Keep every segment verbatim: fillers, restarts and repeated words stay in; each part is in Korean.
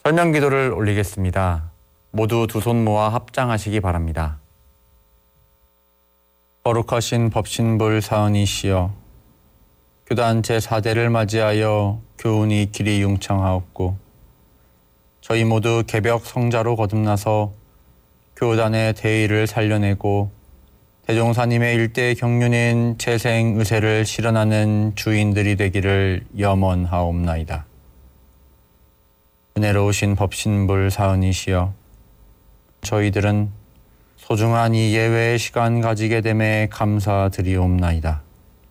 전년기도를 올리겠습니다. 모두 두 손 모아 합장하시기 바랍니다. 거룩하신 법신불 사은이시여, 교단 제사 대를 맞이하여 교훈이 길이 융창하옵고 저희 모두 개벽 성자로 거듭나서 교단의 대의를 살려내고 대종사님의 일대 경륜인 재생 의세를 실현하는 주인들이 되기를 염원하옵나이다. 은혜로우신 법신불 사은이시여, 저희들은 소중한 이 예외의 시간 가지게 됨에 감사드리옵나이다.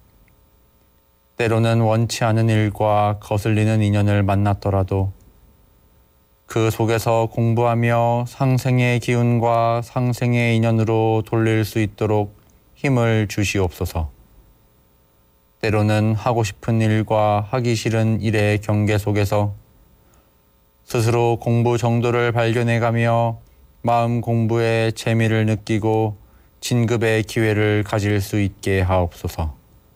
때로는 원치 않은 일과 거슬리는 인연을 만났더라도 그 속에서 공부하며 상생의 기운과 상생의 인연으로 돌릴 수 있도록 힘을 주시옵소서. 때로는 하고 싶은 일과 하기 싫은 일의 경계 속에서 스스로 공부 정도를 발견해가며 마음 공부에 재미를 느끼고 진급의 기회를 가질 수 있게 하옵소서.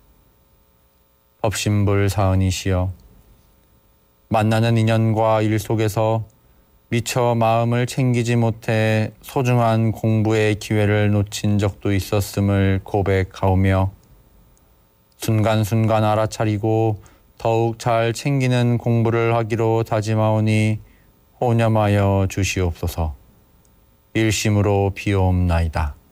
법신불 사은이시여, 만나는 인연과 일 속에서 미처 마음을 챙기지 못해 소중한 공부의 기회를 놓친 적도 있었음을 고백하오며 순간순간 알아차리고 더욱 잘 챙기는 공부를 하기로 다짐하오니 호념하여 주시옵소서. 일심으로 비옵나이다.